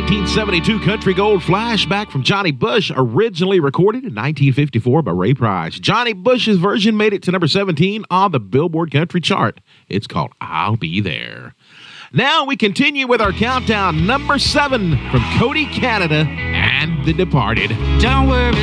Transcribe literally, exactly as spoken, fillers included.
nineteen seventy-two Country Gold flashback from Johnny Bush, originally recorded in nineteen fifty-four by Ray Price. Johnny Bush's version made it to number seventeen on the Billboard Country chart. It's called I'll Be There. Now we continue with our countdown. Number seven from Cody Canada and The Departed. Don't worry.